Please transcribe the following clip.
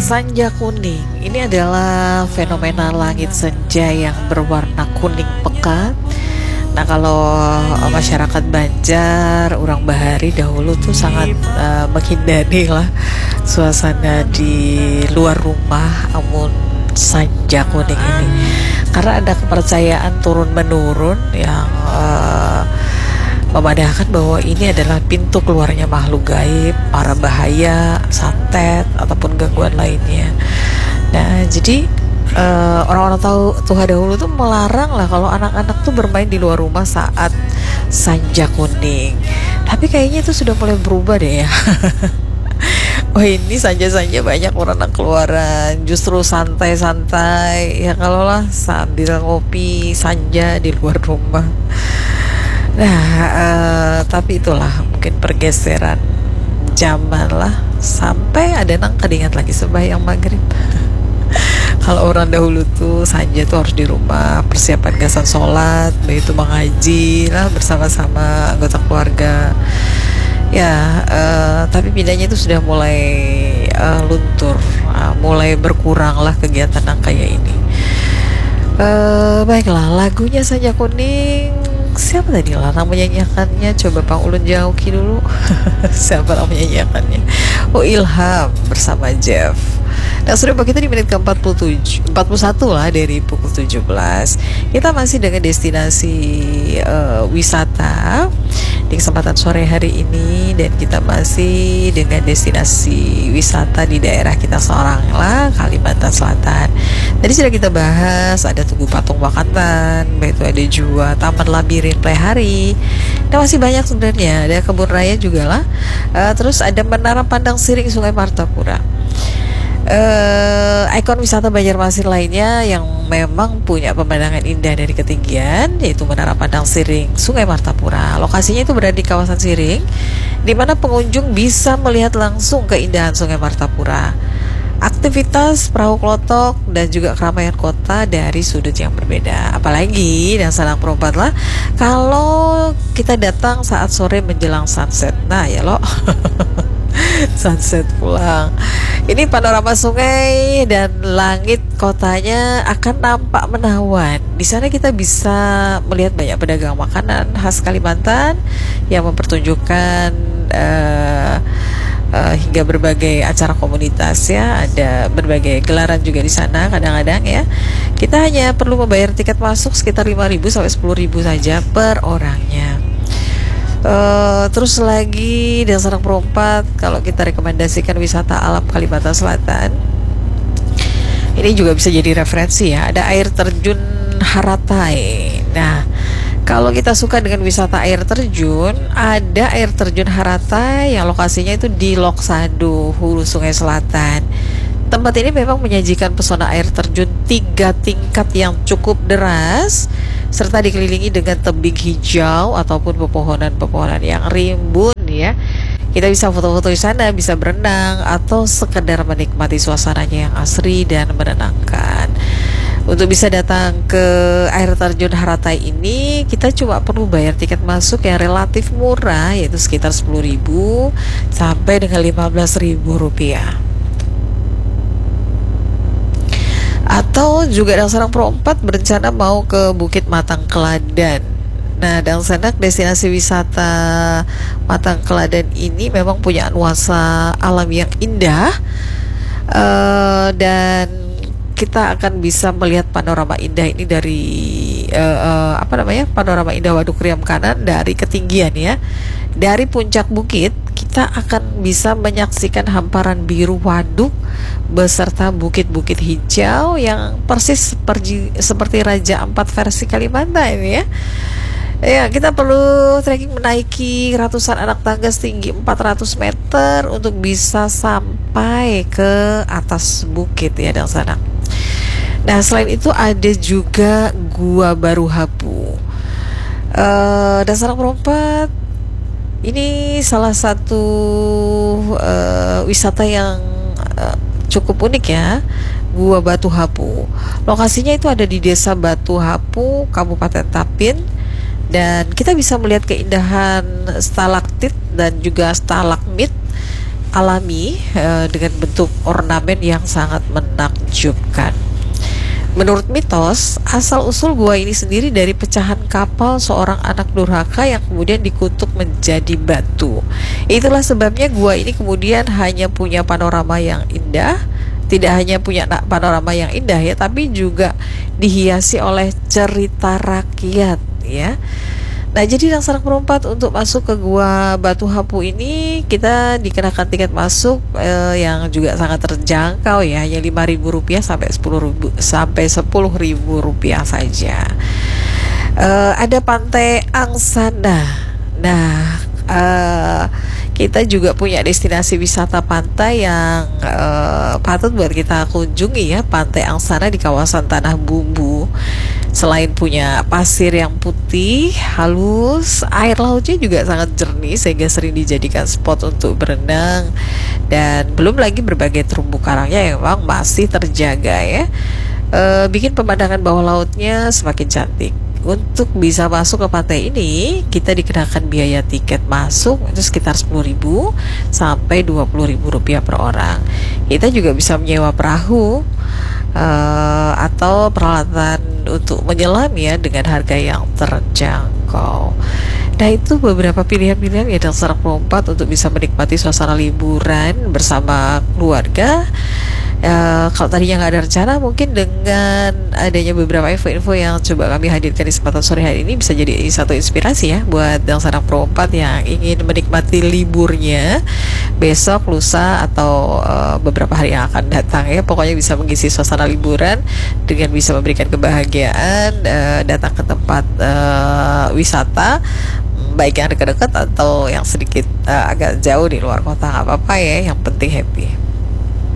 Senja kuning ini adalah fenomena langit senja yang berwarna kuning pekat. Nah, kalau masyarakat Banjar, orang Bahari dahulu tuh sangat menghindari lah suasana di luar rumah amun senja kuning ini, karena ada kepercayaan turun menurun yang memadahkan bahwa ini adalah pintu keluarnya makhluk gaib, para bahaya, santet ataupun gangguan lainnya. Nah, jadi orang-orang tahu Tuhan dahulu tuh melarang lah kalau anak-anak tuh bermain di luar rumah saat senja kuning. Tapi kayaknya itu sudah mulai berubah deh ya. Oh, ini sanja-sanja banyak orang anak keluaran, justru santai-santai ya, kalau lah sambil ngopi sanja di luar rumah. Nah, tapi itulah mungkin pergeseran zaman lah, sampai ada nang kedingat lagi sembahyang maghrib. Kalau orang dahulu tuh sanja tuh harus di rumah, persiapan gasan sholat, begitu mengaji lah bersama-sama anggota keluarga. Ya, tapi pindahnya itu sudah mulai luntur, mulai berkurang lah kegiatan yang kayak ini. Baiklah, lagunya Senja Kuning, siapa tadi lah yang menyanyikannya? Coba Bang Ulun jauhi dulu. Siapa yang menyanyikannya? Oh, Ilham bersama Jeff. Nah, sudah begitu di menit ke-41 lah dari pukul 17. Kita masih dengan destinasi wisata di kesempatan sore hari ini, dan kita masih dengan destinasi wisata di daerah kita seorang lah, Kalimantan Selatan. Tadi sudah kita bahas, ada Tugu Patung Wakatan, itu ada juga Taman Labirin Plehari. Nah, masih banyak sebenarnya, ada kebun raya juga lah. Terus ada Menara Pandang Siring Sungai Martapura. Ikon wisata Banjarmasin lainnya yang memang punya pemandangan indah dari ketinggian, yaitu Menara Pandang Siring Sungai Martapura. Lokasinya itu berada di kawasan Siring, di mana pengunjung bisa melihat langsung keindahan Sungai Martapura, aktivitas perahu klotok, dan juga keramaian kota dari sudut yang berbeda. Apalagi dan Sanak Perempat lah kalau kita datang saat sore menjelang sunset. Nah ya lo sunset pulang. Ini panorama sungai dan langit kotanya akan nampak menawan. Di sana kita bisa melihat banyak pedagang makanan khas Kalimantan yang mempertunjukkan hingga berbagai acara komunitas ya. Ada berbagai gelaran juga di sana kadang-kadang ya. Kita hanya perlu membayar tiket masuk sekitar 5.000 sampai 10.000 saja per orangnya. Terus lagi dan Sanak Perempat, kalau kita rekomendasikan wisata alam Kalimantan Selatan, ini juga bisa jadi referensi ya. Ada air terjun Haratai. Nah, kalau kita suka dengan wisata air terjun, ada air terjun Haratai yang lokasinya itu di Loksado, Hulu Sungai Selatan. Tempat ini memang menyajikan pesona air terjun 3 tingkat yang cukup deras, serta dikelilingi dengan tebing hijau ataupun pepohonan-pepohonan yang rimbun ya. Kita bisa foto-foto di sana, bisa berenang, atau sekedar menikmati suasananya yang asri dan menenangkan. Untuk bisa datang ke air terjun Haratai ini, kita cuma perlu bayar tiket masuk yang relatif murah, yaitu sekitar 10.000 sampai dengan 15.000 rupiah. Atau juga Dang Sanak Perempat berencana mau ke Bukit Matang Keladan. Nah, Dang Sanak destinasi wisata Matang Keladan ini memang punya nuansa alam yang indah, dan kita akan bisa melihat panorama indah ini dari panorama indah Waduk Riam Kanan dari ketinggian ya. Dari puncak bukit kita akan bisa menyaksikan hamparan biru waduk beserta bukit-bukit hijau yang persis seperti Raja Ampat versi Kalimantan ini ya. Ya, kita perlu trekking menaiki ratusan anak tangga setinggi 400 meter untuk bisa sampai ke atas bukit ya Dang Sanak. Nah, selain itu ada juga Gua Baru Hapu. Dang Sanak Perempat, ini salah satu wisata yang cukup unik ya, Gua Batu Hapu. Lokasinya itu ada di Desa Batu Hapu, Kabupaten Tapin, dan kita bisa melihat keindahan stalaktit dan juga stalagmit alami dengan bentuk ornamen yang sangat menakjubkan. Menurut mitos, asal-usul gua ini sendiri dari pecahan kapal seorang anak durhaka yang kemudian dikutuk menjadi batu. Itulah sebabnya gua ini kemudian hanya punya panorama yang indah, tidak hanya punya panorama yang indah ya, tapi juga dihiasi oleh cerita rakyat ya. Nah, jadi Sang Sanak Perempat untuk masuk ke Gua Batu Hapu ini kita dikenakan tiket masuk yang juga sangat terjangkau ya, hanya Rp5.000 sampai Rp10.000 saja. Ada Pantai Angsana. Nah, kita juga punya destinasi wisata pantai yang patut buat kita kunjungi ya, Pantai Angsana di kawasan Tanah Bumbu. Selain punya pasir yang putih, halus, air lautnya juga sangat jernih sehingga sering dijadikan spot untuk berenang. Dan belum lagi berbagai terumbu karangnya yang memang masih terjaga ya, bikin pemandangan bawah lautnya semakin cantik. Untuk bisa masuk ke pantai ini, kita dikenakan biaya tiket masuk itu sekitar Rp10.000 sampai Rp20.000 per orang. Kita juga bisa menyewa perahu atau peralatan untuk menyelam ya dengan harga yang terjangkau. Nah, itu beberapa pilihan-pilihan ya Sang Sanak Perempat untuk bisa menikmati suasana liburan bersama keluarga. Kalau tadinya nggak ada rencana, mungkin dengan adanya beberapa info-info yang coba kami hadirkan di kesempatan sore hari ini bisa jadi satu inspirasi ya buat Sang Sanak Perempat yang ingin menikmati liburnya besok, lusa, atau beberapa hari yang akan datang ya. Pokoknya bisa mengisi suasana liburan dengan bisa memberikan kebahagiaan, datang ke tempat wisata, baik yang dekat-dekat atau yang sedikit agak jauh di luar kota, nggak apa-apa ya, yang penting happy.